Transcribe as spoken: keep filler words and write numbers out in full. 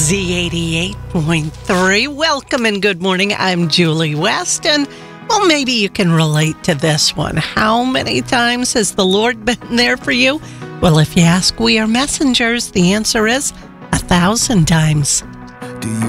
Z eighty-eight point three. Welcome and good morning. I'm Julie West, and well, maybe you can relate to this one. How many times has the Lord been there for you? Well, if you ask, we are messengers. The answer is a thousand times.